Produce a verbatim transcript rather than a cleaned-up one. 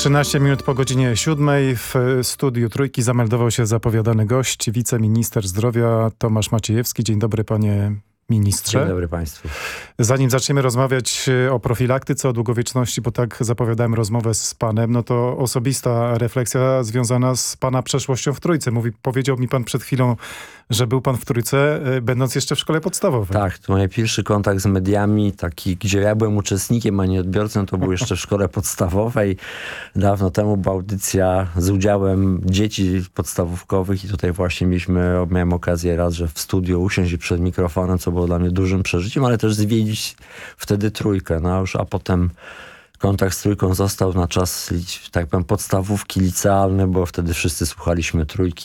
trzynaście minut po godzinie siódmej w studiu Trójki zameldował się zapowiadany gość, wiceminister zdrowia Tomasz Maciejewski. Dzień dobry, panie ministrze. Dzień dobry państwu. Zanim zaczniemy rozmawiać o profilaktyce, o długowieczności, bo tak zapowiadałem rozmowę z panem, no to osobista refleksja związana z pana przeszłością w Trójce. Mówi, powiedział mi pan przed chwilą, że był pan w Trójce, będąc jeszcze w szkole podstawowej. Tak, to mój pierwszy kontakt z mediami, taki, gdzie ja byłem uczestnikiem, a nie odbiorcą, to był jeszcze w szkole podstawowej. Dawno temu była audycja z udziałem dzieci podstawówkowych i tutaj właśnie mieliśmy, miałem okazję raz, że w studiu usiąść przed mikrofonem, co było dla mnie dużym przeżyciem, ale też zwiedzić wtedy Trójkę, no już, a potem kontakt z Trójką został na czas, tak powiem, podstawówki licealne, bo wtedy wszyscy słuchaliśmy Trójki